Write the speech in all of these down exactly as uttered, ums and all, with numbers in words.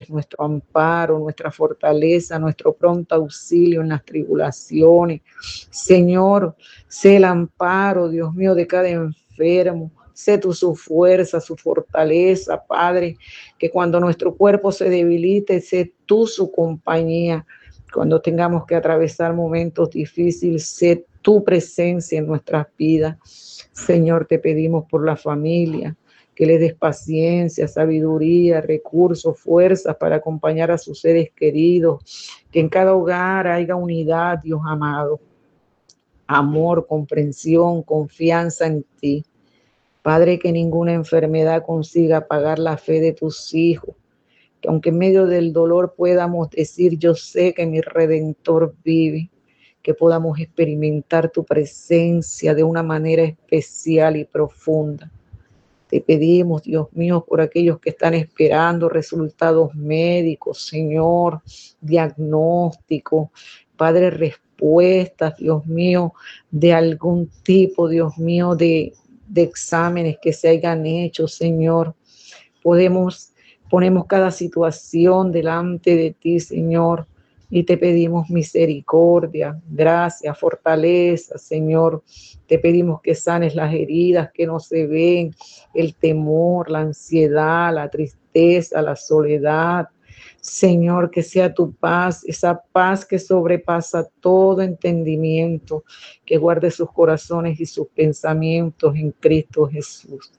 eres nuestro amparo, nuestra fortaleza, nuestro pronto auxilio en las tribulaciones. Señor, sé el amparo, Dios mío, de cada enfermo. Sé tú su fuerza, su fortaleza, Padre, que cuando nuestro cuerpo se debilite, sé tú su compañía. Cuando tengamos que atravesar momentos difíciles, sé tu presencia en nuestras vidas. Señor, te pedimos por la familia, que le des paciencia, sabiduría, recursos, fuerzas para acompañar a sus seres queridos, que en cada hogar haya unidad, Dios amado, amor, comprensión, confianza en ti. Padre, que ninguna enfermedad consiga apagar la fe de tus hijos, que aunque en medio del dolor podamos decir, yo sé que mi Redentor vive, que podamos experimentar tu presencia de una manera especial y profunda. Te pedimos, Dios mío, por aquellos que están esperando resultados médicos, Señor, diagnóstico, Padre, respuestas, Dios mío, de algún tipo, Dios mío, de, de exámenes que se hayan hecho, Señor. Podemos, ponemos cada situación delante de ti, Señor, y te pedimos misericordia, gracia, fortaleza, Señor. Te pedimos que sanes las heridas que no se ven, el temor, la ansiedad, la tristeza, la soledad. Señor, que sea tu paz, esa paz que sobrepasa todo entendimiento, que guarde sus corazones y sus pensamientos en Cristo Jesús.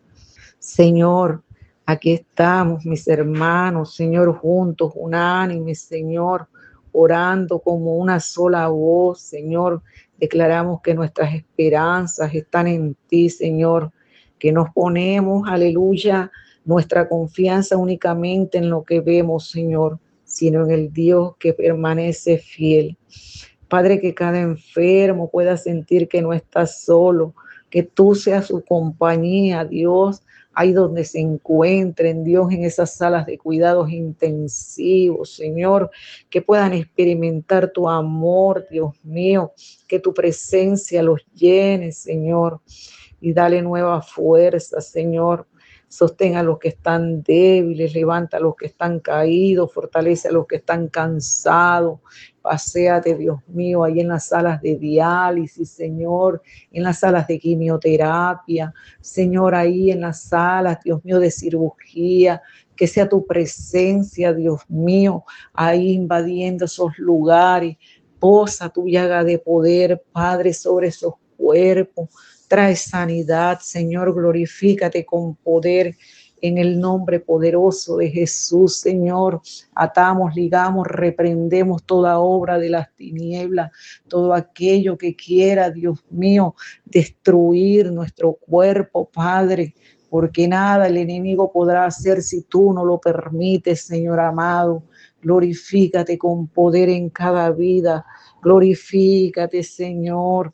Señor, aquí estamos, mis hermanos, Señor, juntos, unánimes, Señor, orando como una sola voz, Señor. Declaramos que nuestras esperanzas están en ti, Señor, que nos ponemos, aleluya, nuestra confianza únicamente en lo que vemos, Señor, sino en el Dios que permanece fiel. Padre, que cada enfermo pueda sentir que no está solo, que tú seas su compañía, Dios, ahí donde se encuentren, Dios, en esas salas de cuidados intensivos, Señor, que puedan experimentar tu amor, Dios mío, que tu presencia los llene, Señor, y dale nueva fuerza, Señor. Sostén a los que están débiles, levanta a los que están caídos, fortalece a los que están cansados. Paséate, Dios mío, ahí en las salas de diálisis, Señor, en las salas de quimioterapia, Señor, ahí en las salas, Dios mío, de cirugía. Que sea tu presencia, Dios mío, ahí invadiendo esos lugares. Posa tu llaga de poder, Padre, sobre esos cuerpos. Trae sanidad, Señor, glorifícate con poder en el nombre poderoso de Jesús, Señor. Atamos, ligamos, reprendemos toda obra de las tinieblas, todo aquello que quiera, Dios mío, destruir nuestro cuerpo, Padre, porque nada el enemigo podrá hacer si tú no lo permites, Señor amado. Glorifícate con poder en cada vida, glorifícate, Señor,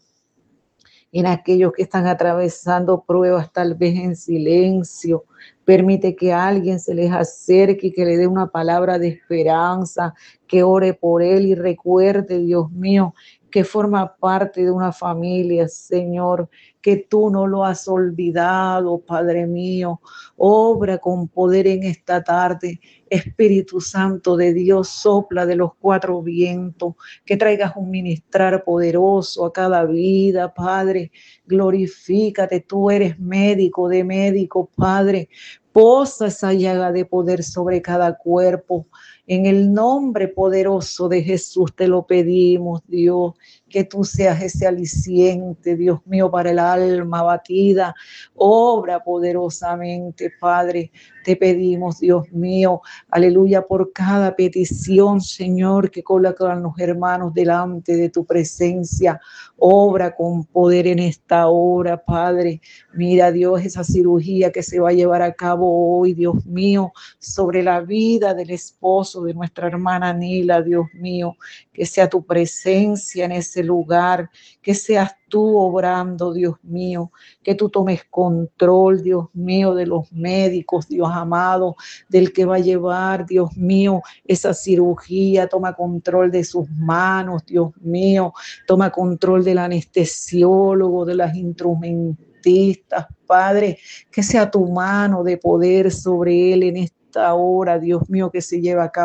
en aquellos que están atravesando pruebas tal vez en silencio. Permite que alguien se les acerque y que le dé una palabra de esperanza, que ore por él y recuerde, Dios mío, que forma parte de una familia, Señor, que tú no lo has olvidado, Padre mío. Obra con poder en esta tarde. Espíritu Santo de Dios, sopla de los cuatro vientos, que traigas un ministrar poderoso a cada vida, Padre. Glorifícate, tú eres médico de médico, Padre. Posa esa llaga de poder sobre cada cuerpo. En el nombre poderoso de Jesús te lo pedimos, Dios, que tú seas ese aliciente, Dios mío, para el alma abatida. Obra poderosamente, Padre. Te pedimos, Dios mío, aleluya, por cada petición, Señor, que colocan los hermanos delante de tu presencia. Obra con poder en esta hora, Padre. Mira, Dios, esa cirugía que se va a llevar a cabo hoy, Dios mío, sobre la vida del esposo de nuestra hermana Nila, Dios mío, que sea tu presencia en ese lugar, que seas tú obrando, Dios mío, que tú tomes control, Dios mío, de los médicos, Dios amado, del que va a llevar, Dios mío, esa cirugía. Toma control de sus manos, Dios mío, toma control del anestesiólogo, de las instrumentistas, Padre, que sea tu mano de poder sobre él en esta hora, Dios mío, que se lleva a cabo